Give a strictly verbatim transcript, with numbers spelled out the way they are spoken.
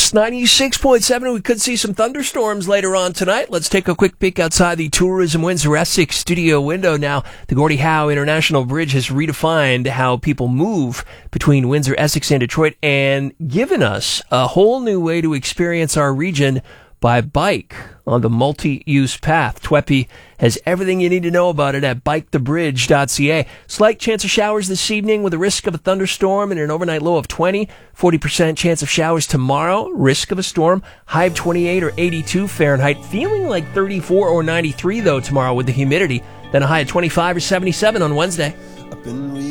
Kiss ninety-six point seven. We could see some thunderstorms later on tonight. Let's take a quick peek outside the Tourism Windsor Essex studio window now. The Gordie Howe International Bridge has redefined how people move between Windsor, Essex, and Detroit and given us a whole new way to experience our region by bike on the multi-use path. T W E P has everything you need to know about it at bike the bridge dot c a. Slight chance of showers this evening with a risk of a thunderstorm and an overnight low of twenty. forty percent chance of showers tomorrow. Risk of a storm. High of twenty-eight or eighty-two Fahrenheit. Feeling like thirty-four or ninety-three, though, tomorrow with the humidity. Then a high of twenty-five or seventy-seven on Wednesday.